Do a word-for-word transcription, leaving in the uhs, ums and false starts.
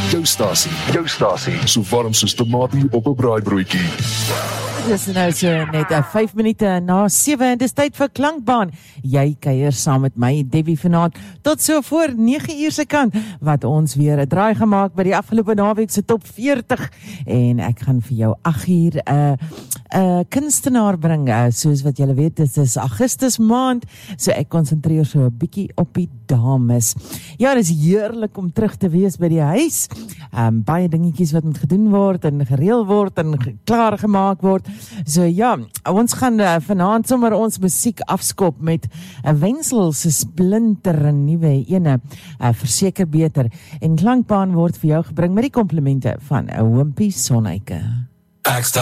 Jou stasie, jou stasie, so warm soos tamatie op 'n braaibroodjie. Dis nou so net uh, vyf minute na sewe en dis tyd vir Klankbaan. Jy kuier saam met my, Debbie, vanaand tot so voor nege uur se kant, wat ons weer 'n draai gemaak by die afgelope naweek se top veertig. En ek gaan vir jou agt uur 'n uh, uh, kunstenaar bring, uh, soos wat julle weet, dit is Augustus maand, so ek konsentreer so 'n bietjie op die dames. Ja, dit is heerlik om terug te wees by die huis. Um, baie dingetjies wat moet gedoen word en gereël word en ge- klaar gemaak word. So ja, ons gaan uh, vanaand sommer ons musiek afskop met 'n uh, Wensel se splinter 'n nuwe ene, uh, verseker beter. En Klankbaan word vir jou gebring met die komplimente van 'n Wimpie Sonneike.